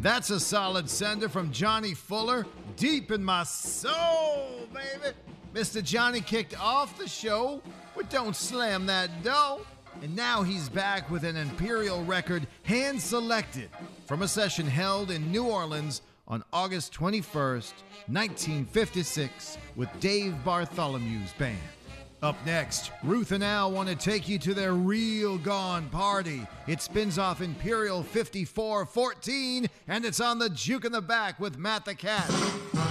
That's a solid sender from Johnny Fuller, deep in my soul, baby. Mr. Johnny kicked off the show with Don't Slam That Dough, and now he's back with an Imperial record hand-selected from a session held in New Orleans on August 21st, 1956, with Dave Bartholomew's band. Up next, Ruth and Al want to take you to their real gone party. It spins off Imperial 54-14, and it's on the Juke in the Back with Matt the Cat.